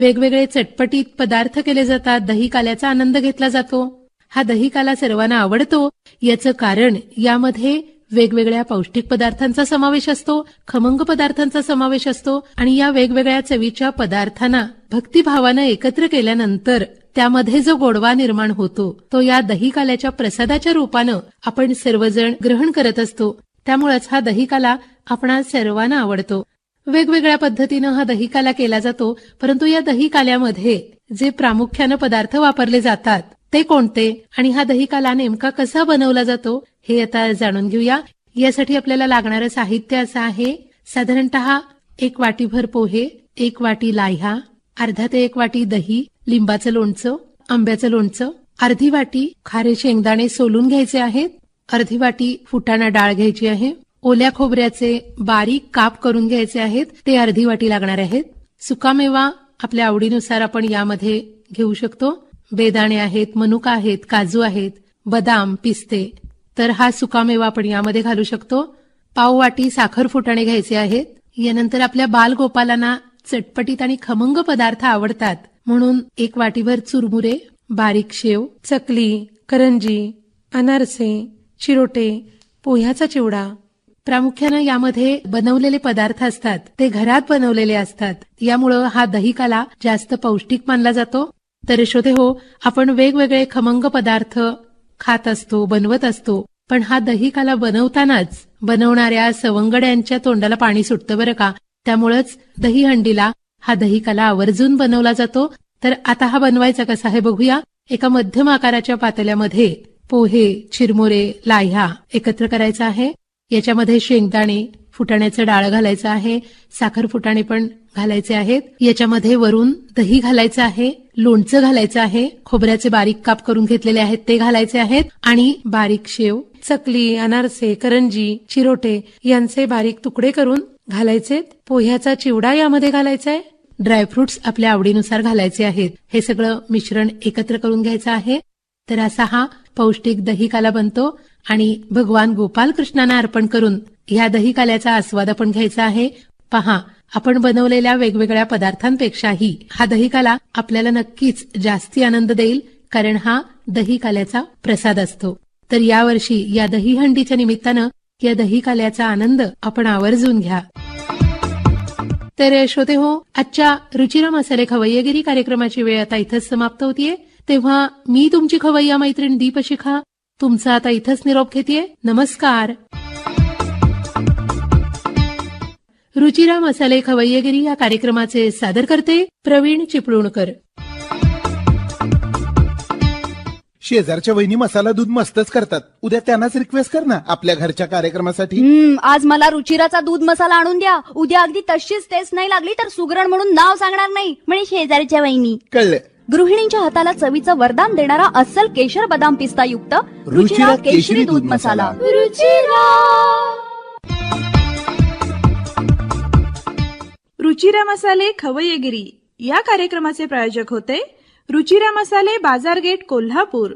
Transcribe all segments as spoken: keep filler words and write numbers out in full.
वेगवेगळे चटपटीत पदार्थ केले जातात, दही काल्याचा आनंद घेतला जातो. हा दही काला सर्वांना आवडतो याचं कारण यामध्ये वेगवेगळ्या पौष्टिक पदार्थांचा समावेश असतो, खमंग पदार्थांचा समावेश असतो आणि या वेगवेगळ्या चवीच्या पदार्थांना भक्तिभावानं एकत्र केल्यानंतर त्यामध्ये जो गोडवा निर्माण होतो तो या दही काल्याच्या प्रसादाच्या रूपानं आपण सर्वजण ग्रहण करत असतो. त्यामुळेच हा दही काला आपणा सर्वांना आवडतो. वेगवेगळ्या पद्धतीनं हा दही काला केला जातो, परंतु या दही काल्यामध्ये जे प्रामुख्यानं पदार्थ वापरले जातात ते कोणते आणि हा दही काला नेमका कसा बनवला जातो हे आता जाणून घेऊया. यासाठी आपल्याला लागणारं साहित्य असं आहे. साधारणतः एक वाटीभर पोहे, एक वाटी लाह्या, अर्धा ते एक वाटी दही, लिंबाचं लोणचं, आंब्याचं लोणचं, अर्धी वाटी खारे शेंगदाणे सोलून घ्यायचे आहेत, अर्धी वाटी फुटाणा डाळ घ्यायची आहे, ओल्या खोबऱ्याचे बारीक काप करून घ्यायचे आहेत, ते अर्धी वाटी लागणार आहेत. सुकामेवा आपल्या आवडीनुसार आपण यामध्ये घेऊ शकतो. बेदाणे आहेत, मनुका आहेत, काजू आहेत, बदाम, पिस्ते, तर हा सुकामेवा आपण यामध्ये घालू शकतो. पाव वाटी साखर फुटाणे घ्यायचे आहेत. यानंतर आपल्या बालगोपालांना चटपटीत आणि खमंग पदार्थ आवडतात म्हणून एक वाटीभर चुरमुरे, बारीक शेव, चकली, करंजी, अनारसे, चिरोटे, पोह्याचा चिवडा. प्रामुख्यानं यामध्ये बनवलेले पदार्थ असतात ते घरात बनवलेले असतात, यामुळं हा दही काला जास्त पौष्टिक मानला जातो. तर श्रोते हो, आपण वेगवेगळे खमंग पदार्थ खात असतो, बनवत असतो, पण हा दही काला बनवतानाच बनवणाऱ्या सवंगड्यांच्या तोंडाला पाणी सुटतं बरं का. त्यामुळेच दही हंडीला हा दही काला आवर्जून बनवला जातो. तर आता हा बनवायचा कसा हे बघूया. एका मध्यम आकाराच्या पातेल्यामध्ये पोहे, चिरमुरे, लाह्या एकत्र करायचा आहे. याच्यामध्ये शेंगदाणे, फुटाण्याचं डाळ घालायचं आहे, साखर फुटाणे पण घालायचे आहेत. याच्यामध्ये वरून दही घालायचं आहे, लोणचं घालायचं आहे, खोबऱ्याचे बारीक काप करून घेतलेले आहेत ते घालायचे आहेत आणि बारीक शेव, चकली, अनारसे, करंजी, चिरोटे यांचे बारीक तुकडे करून घालायचे. पोह्याचा चिवडा यामध्ये घालायचा आहे. ड्रायफ्रुट्स आपल्या आवडीनुसार घालायचे आहेत. हे सगळं मिश्रण एकत्र करून घ्यायचं आहे. तर असा हा पौष्टिक दही काला बनतो आणि भगवान गोपाल कृष्णांना अर्पण करून ह्या दही काल्याचा आस्वाद आपण घ्यायचा आहे. पहा, आपण बनवलेल्या वेगवेगळ्या पदार्थांपेक्षाही हा दही काला आपल्याला नक्कीच जास्ती आनंद देईल, कारण हा दही काल्याचा प्रसाद असतो. तर यावर्षी या दही हंडीच्या निमित्तानं या दही काल्याचा आनंद आपण आवर्जून घ्या. तर श्रोते हो, आजच्या रुचिरा मसाले खवय्यगिरी कार्यक्रमाची वेळ आता इथंच समाप्त होतीये. तेव्हा मी तुमची खवय्या मैत्रीण दीपशिखा तुमचा आता इथंच निरोप घेतेय. नमस्कार. रुचिरा मसाले खवय्यगिरी या कार्यक्रमाचे सादर करते प्रवीण चिपळूणकर. शेजारच्या वहिनी मसाला दूध मस्तच करतात. उद्या त्यांनाच रिक्वेस्ट कर ना आपल्या घरच्या कार्यक्रमासाठी. आज मला रुचिराचा दूध मसाला आणून द्या. उद्या अगदी तशीच टेस्ट नाही लागली तर सुगरण म्हणून नाव सांगणार नाही म्हणे शेजारच्या वहिनी. कळलं. गृहिणींच्या हाताला चवीचं वरदान देणारा अस्सल केशर बदाम पिस्ता युक्त रुचिरा केशरी दूध मसाला. रुचिरा रुचिरा मसाले खवय्यगिरी या कार्यक्रमाचे प्रायोजक होते रुचिरा मसाले, बाजार गेट, कोल्हापूर.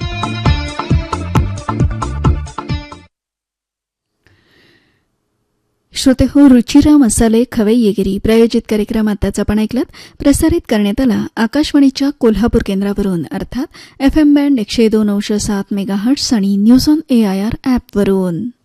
श्रोते हो, रुचिरा मसाले खवय्यगिरी प्रायोजित कार्यक्रम आताच आपण ऐकलात. प्रसारित करण्यात आला आकाशवाणीच्या कोल्हापूर केंद्रावरून, अर्थात एफ एम बँड एकशे दोन अंश सात मेगाहर्ट्स आणि news on A I R ॲपवरून.